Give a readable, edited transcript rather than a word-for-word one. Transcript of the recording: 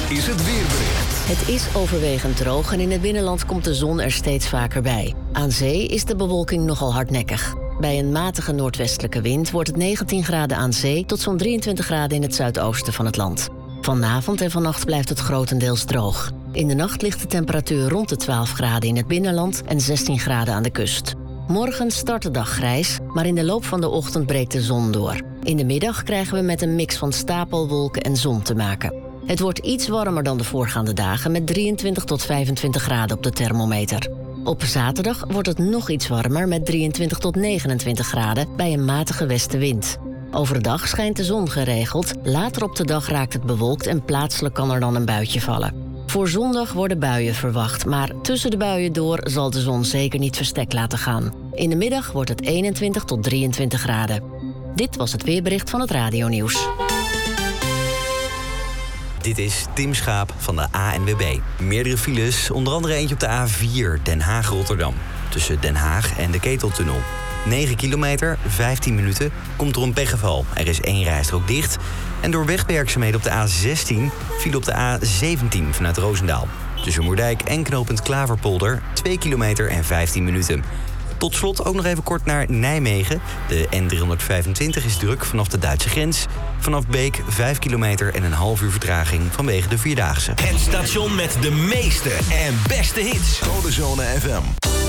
is het weerbericht. Het is overwegend droog en in het binnenland komt de zon er steeds vaker bij. Aan zee is de bewolking nogal hardnekkig. Bij een matige noordwestelijke wind wordt het 19 graden aan zee tot zo'n 23 graden in het zuidoosten van het land. Vanavond en vannacht blijft het grotendeels droog. In de nacht ligt de temperatuur rond de 12 graden in het binnenland en 16 graden aan de kust. Morgen start de dag grijs, maar in de loop van de ochtend breekt de zon door. In de middag krijgen we met een mix van stapelwolken en zon te maken. Het wordt iets warmer dan de voorgaande dagen met 23 tot 25 graden op de thermometer. Op zaterdag wordt het nog iets warmer met 23 tot 29 graden bij een matige westenwind. Overdag schijnt de zon geregeld, later op de dag raakt het bewolkt en plaatselijk kan er dan een buitje vallen. Voor zondag worden buien verwacht, maar tussen de buien door zal de zon zeker niet verstek laten gaan. In de middag wordt het 21 tot 23 graden. Dit was het weerbericht van het Radio-nieuws. Dit is Tim Schaap van de ANWB. Meerdere files, onder andere eentje op de A4 Den Haag-Rotterdam. Tussen Den Haag en de Keteltunnel. 9 kilometer, 15 minuten, komt door een pechgeval. Er is 1 rijstrook dicht. En door wegwerkzaamheden op de A16 viel op de A17 vanuit Roosendaal. Tussen Moerdijk en knooppunt Klaverpolder 2 kilometer en 15 minuten. Tot slot ook nog even kort naar Nijmegen. De N325 is druk vanaf de Duitse grens. Vanaf Beek 5 kilometer en een half uur vertraging vanwege de Vierdaagse. Het station met de meeste en beste hits. Codezone FM.